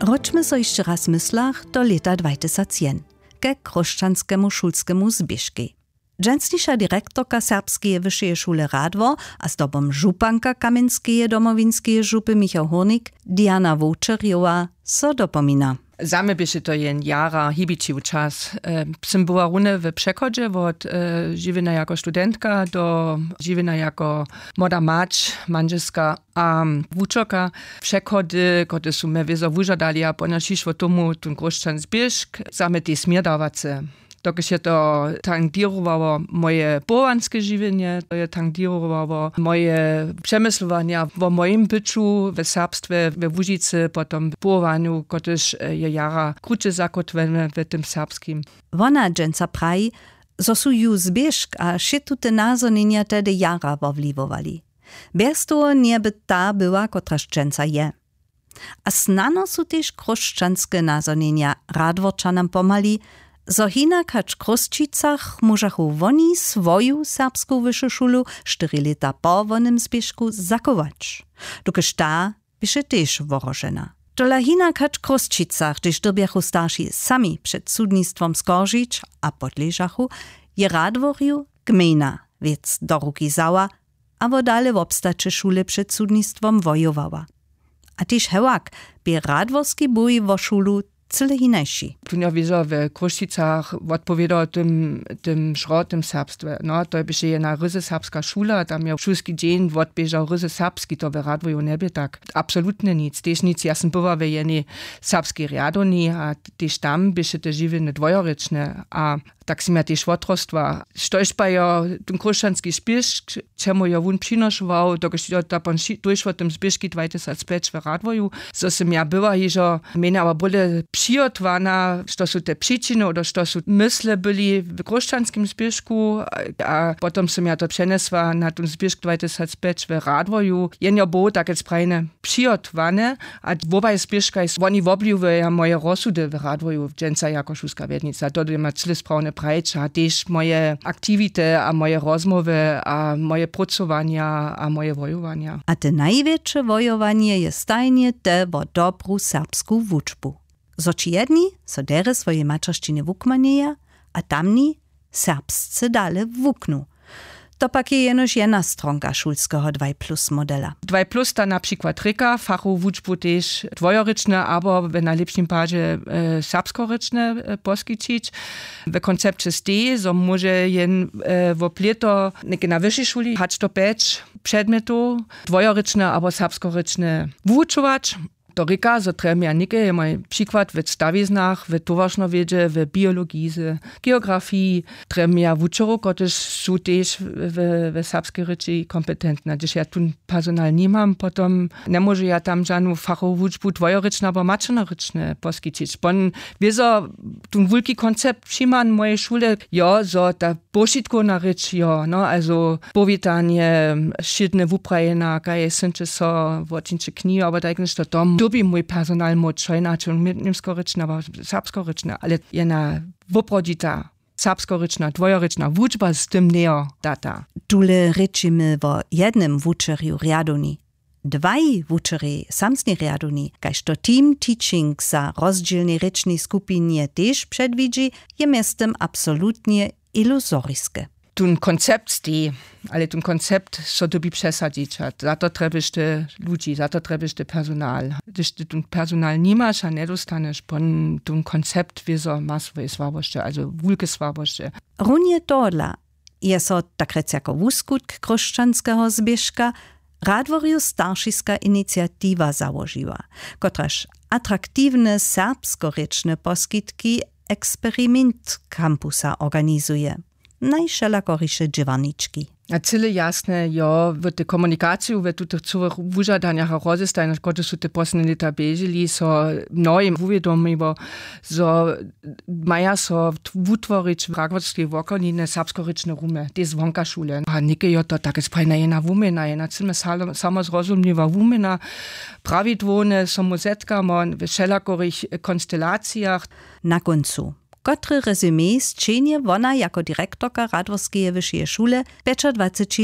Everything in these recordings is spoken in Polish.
Ročmy so jeszcze raz myslach do leta 2001, ke Krošćanskemu šulskemu zbiežki. Dżęsnisza dyrektorka Serbskiej Wyższej Szule Radwor a zdobom županka Kaminskeje domowinskeje župy Michał Hurnik Diana Voučerjova so dopomina. Same bieše to jen jara hibičiv čas. Jsem była rune w przechodzie od żywienia jako studentka do żywienia jako młoda mać, manželska a wučoka. Przechody, które są me wiezo wužadali a ponašišło tomu tun Krošćan zbiežk, same te smierdawace. Dokud je to tangirowało moje połanskie żywienie, to je tangirowało moje przemysłowania o moim byciu w serbstwie, w Łužicy, potem w połowaniu, któreż je jara krótsze zakotwione w tym serbskim. Wona dżęca praji, zo su ju zbiežk a šitute nazonienia tedy jara wowliwowali. Bez toho nie by ta była, kotraż dżęca je. A snano su też krošćanskie nazonienia Radworčanom pomali, zo hinak hač Krošćicach możachu woni swoju serbską wyższą szulu 4 lata po wonym zbieżku zakować. Dokud ta byše też worożena. Dola hinak hač Krošćicach, gdyż dobiachu starsi sami przed sudnictwom skoržić a podleżachu, je Radworju gmina, więc do ruki zała, a wodale w obstacze szule przed sudnictwom wojowała. A tyż hewak, by radworski bój wo szulu cyle hinajši. Tu nie wierzę, w Krošćicach odpowiadał tym szrotym serbstwie. No, to by się jedna ryzy serbska szula, tam miał szulski dzień, odbieżał ryzy serbski, to w Radwoju nie by tak. Absolutnie nic. Też nic, ja sam była w jednej serbskiej riadoni, a też tam by się te żywienie dwojoryczne, a tak si ja też odrostła. Štož pa jo ten krošćanski zbiežk, čemu jo wun přinošoval, dokud jo tapon došlo tym zbiežki 2005 w Radwoju, so sam ja była ježo mena, aber bole přijotwana, što su te příčiny, oder što su mysle byli w krošćanskim zbiežku, a potom sam ja to přenesła na ten zbiežk 2005 w Radwoju. Jen jo było takie sprajne přijotwane, a wobaj zbiežka jest, oni wobliwe moje rozsudy w Radwoju, dżęca jako šulska vednica, to ma cyle sprawne prajča, też moje aktivity a moje rozmowy, a moje pracowania, a moje wojowania. A te największe wojowanie jest stajnie te o dobru serbsku wuczbu. Zoči jedni so dere swoje mačerštine wukmanieja, a tamni serbsce dale wuknu. To pak je jenož jedna stronka šulského 2+ modela. 2+ ta na przykład reka, fachu wuczbu też dwojoryczne, albo w najlepszym padzie serbskoryczne poskičić. W koncepcie stej, so może jen w oplieto neke na wyższej szuli hać to 5 przedmiotów, dwojoryczne albo serbskoryczne wučować. To reka, so treba ja neke, je moj przykład w stawiznach, w towarznowiedzie, w biologii, geografii, treba ja wučoru, kotrež su też w serbskiej ryczy kompetentne. Gdyż ja tu personal nie mam, potom nie może ja tam żadną fachową wučbu dwojoryczne albo mačernoryczne poskičić. Bon, wieso tu wielki koncept przyjman mojej szule, jo, so ta pošitkovna rycz, jo, no, also powitanie, szydne wuprajena, kaj synče so, wočinče knjigo, aber tak nešto tom. Dobi mój personal močaj, način niemskoryczna, aber serbskoryczna, ale jedna woprodita serbskoryczna, dwojoryczna wučba z tym neo data. Tule rečimy o jednym wučerju riadoni. Dwaj wučeri samsnie riadoni, kaž to team teaching za rozdzielnej rečnej skupinie też przedwidzi, je miestem absolutnie iluzoriske. Tun koncept stej, ale tun koncept so dobi przesadzić. Za to trebaš te ludzi, za to trebaš te personal. Gdyż ty tun personal nie masz, a nie dostaniesz, bon tun koncept wieso ma swoje słabości, also wielkie słabości. Runie todla je so tak rec jako wuskutk krošćanského zbiežka Radworju starszyska inicjatywa założyła, kotraż atraktivne serbskoryczne poskitki eksperyment kampusa organizuje. Najszelakorysze dziewarniczki. A cyle jasne, jo, w te komunikaciju, w tych całych wužadaniach a rozestajniach, które są te posledne lata biežili, so mnohim uvědomiło, so maja so utworić w Radworskiej wokoline serbskoryczne rumy, te zvonka šule. A nike jo to takie sprajna jedna wumena, jedna cyle samo zrozumliwa wumena, prawidłowne są zetkamo w wszelakorych konstelacjach. Na końcu. Kotry rezumé zčenje wona jako direktorka Radworskeje wyższej szule 25 lat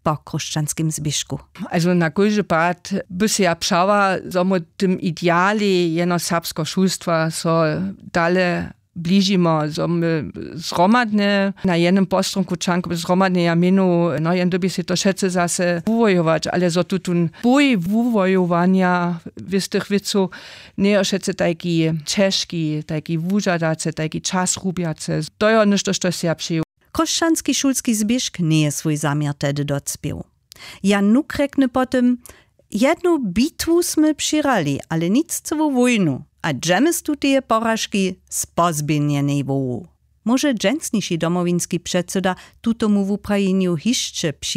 po chrześcijanskim zbyszku. Also na kójże pad by się ja przała, że my tym ideali jeno serbsko szulstwa so dale bližimo, że my zromadne na jednym postronku czanku zromadne jamienu, no jen doby się to všetce zase wuwojować, ale że tutun bój wuwojowania z tych wieców nie všetce taki ciężki, taki wużadace, taki czas rubiace. To jest ništo, što się przyjął. Chrześcijanski szulski zbyszk nie je swój zamiar tedy docpił. Jan Nuk rekne potem, jedną bitwu sme przyrali, ale nic co wojnu. A dżemy stutie porażki spozbienie wołu. Może dżęsniejszy domowinski przedseda tutomu w Ukrainie jeszcze